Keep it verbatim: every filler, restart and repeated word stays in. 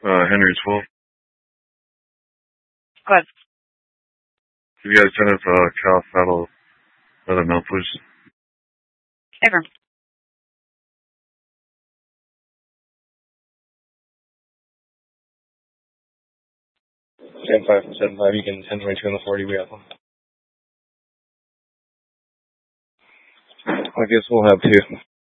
Uh, Henry twelve. Go ahead. If you guys send us a Cal Saddle, let them know, please. Ever. ten five, seven five, you can ten twenty-two on the forty, we have one. I guess we'll have two.